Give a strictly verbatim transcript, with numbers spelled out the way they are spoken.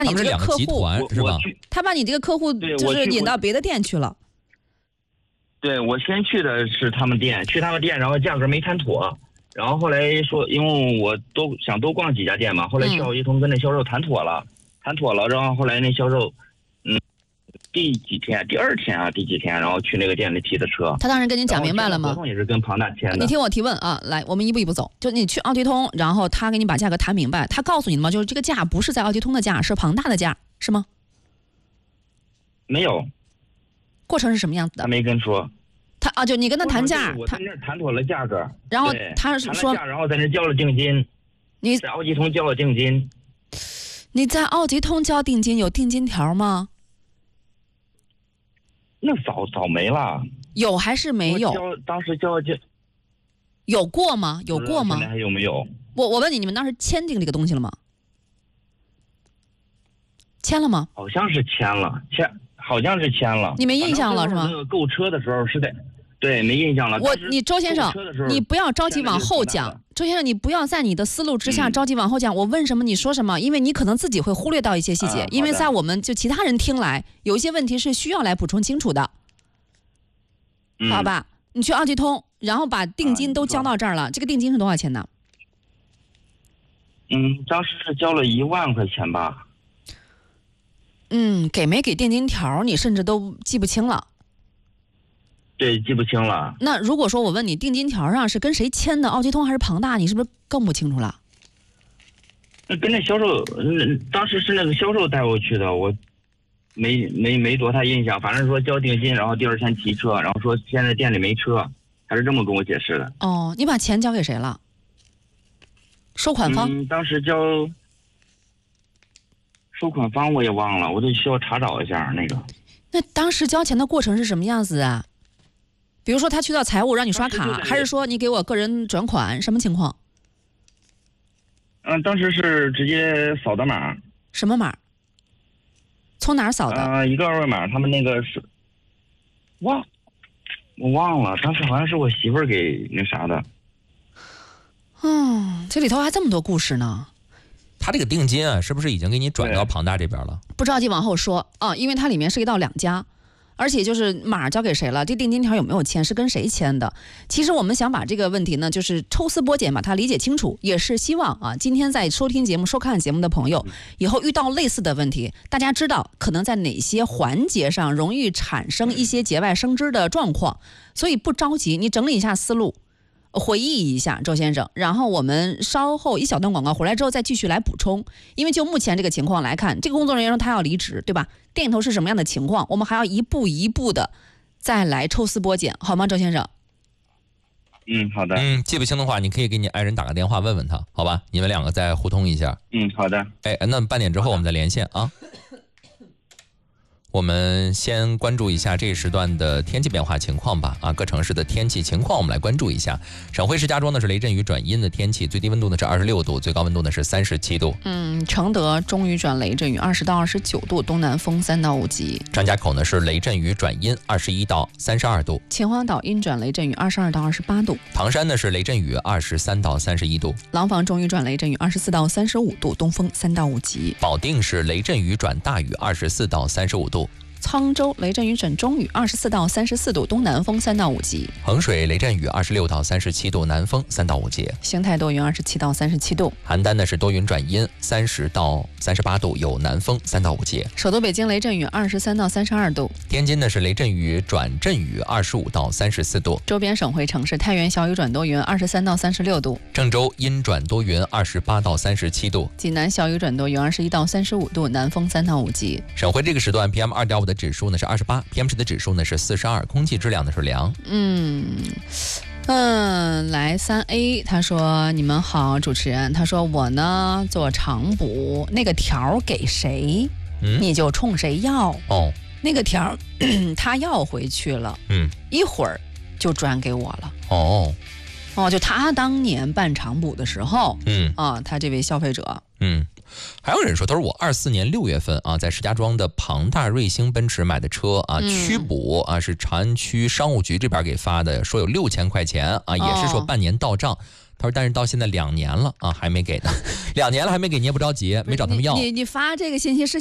你这个客户是吧？ 他把你这个客户就是引到别的店去了。 对，我先去的是他们店，去他们店，然后价格没谈妥，然后后来说，因为我都想多逛几家店嘛，后来去奥吉通跟那销售谈妥了，嗯、谈妥了，然后后来那销售，嗯，第几天？第二天啊，第几天？然后去那个店里提的车。 他当时跟你讲明白了吗？ 合同也是跟庞大签的。 你听我提问啊，来，我们一步一步走。就你去奥吉通，然后他给你把价格谈明白，他告诉你的吗？就是这个价不是在奥吉通的价，是庞大的价，是吗？ 没有。 过程是什么样子的？ 他没跟说。 他啊，就你跟他谈价， 我在那谈妥了价格， 然后他是说， 然后在那交了定金。 你在奥吉通交了定金。 你在奥吉通交定金有定金条吗？ 那早早没了。 有还是没有？ 交当时交就有过吗？有过吗？ 现在还有没有？ 我我问你，你们当时签订这个东西了吗？签了吗？ 好像是签了，签好像是签了。 你没印象了是吗？ 那个购车的时候是在，对，没印象了。 我你周先生，你不要着急往后讲。周先生，你不要在你的思路之下着急往后讲。嗯、我问什么你说什么，因为你可能自己会忽略到一些细节， 啊、 因为在我们就其他人听来，有一些问题是需要来补充清楚的。 嗯、 好吧，你去奥吉通，然后把定金都交到这儿了，啊、这个定金是多少钱呢？ 嗯，当时是交了一万块钱吧。 嗯，给没给定金条，你甚至都记不清了。 对，记不清了。 那如果说我问你，定金条上是跟谁签的？奥吉通还是庞大？你是不是更不清楚了？ 那跟那销售，嗯，当时是那个销售带我去的，我没没没多大印象。反正说交定金，然后第二天提车，然后说现在店里没车，他是这么跟我解释的。 哦，你把钱交给谁了？收款方？ 嗯，当时交收款方我也忘了，我得需要查找一下那个。 那当时交钱的过程是什么样子啊？比如说他去到财务让你刷卡，还是说你给我个人转款，什么情况？ 嗯，当时是直接扫的码。 什么码？从哪儿扫的？ 啊、呃，一个二维码，他们那个是，忘，我忘了，当时好像是我媳妇儿给那啥的。 嗯，这里头还这么多故事呢。 他这个定金啊，是不是已经给你转到庞大这边了？ 不着急往后说啊，因为它里面涉及到两家。而且就是码交给谁了，这定金条有没有签，是跟谁签的？其实我们想把这个问题呢，就是抽丝剥茧把它理解清楚，也是希望啊，今天在收听节目、收看节目的朋友，以后遇到类似的问题，大家知道可能在哪些环节上容易产生一些节外生枝的状况，所以不着急，你整理一下思路。回忆一下周先生，然后我们稍后一小段广告回来之后再继续来补充。因为就目前这个情况来看，这个工作人员说他要离职，对吧？店里头是什么样的情况，我们还要一步一步的再来抽丝剥茧，好吗，周先生？ 嗯，好的。 嗯，记不清的话，你可以给你爱人打个电话问问他，好吧？你们两个再互通一下。 嗯，好的。 哎，那半点之后我们再连线啊。我们先关注一下这一时段的天气变化情况吧。啊，各城市的天气情况我们来关注一下。省会石家庄呢是雷阵雨转阴的天气，最低温度呢是二十六度，最高温度呢是三十七度。 嗯，承德中雨转雷阵雨，二十到二十九度，东南风三到五级。 张家口呢是雷阵雨转阴，二十一到三十二度。 秦皇岛阴转雷阵雨，二十二到二十八度。 唐山呢是雷阵雨，二十三到三十一度。 廊坊中雨转雷阵雨，二十四到三十五度，东风三到五级。 保定是雷阵雨转大雨，二十四到三十五度。 沧州雷阵雨转中雨，二十四到三十四度，东南风三到五级。 衡水雷阵雨，二十六到三十七度，南风三到五级。 邢台多云，二十七到三十七度。 邯郸呢是多云转阴，三十到三十八度，有南风三到五级。 首都北京雷阵雨，二十三到三十二度。 天津呢是雷阵雨转阵雨，二十五到三十四度。 周边省会城市太原小雨转多云，二十三到三十六度。 郑州阴转多云，二十八到三十七度。 济南小雨转多云，二十一到三十五度，南风三到五级。 省会这个时段 P M 二点五 的指数呢是二十八 ，P M 值的指数呢是四十二，空气质量呢是良。 嗯嗯，来三 A， 他说你们好，主持人，他说我呢做长补，那个条给谁，嗯、你就冲谁要哦。 那个条他要回去了， 嗯， 一会儿就转给我了。 哦哦，就他当年办长补的时候， 嗯啊，他这位消费者， 嗯。还有人说，他说我二四年六月份啊，在石家庄的庞大瑞星奔驰买的车啊， 嗯、 区补啊是长安区商务局这边给发的，说有六千块钱啊，也是说半年到账。哦他说但是到现在两年了啊，还没给呢，两年了还没给，你也不着急，没找他们要。 你你发这个信息是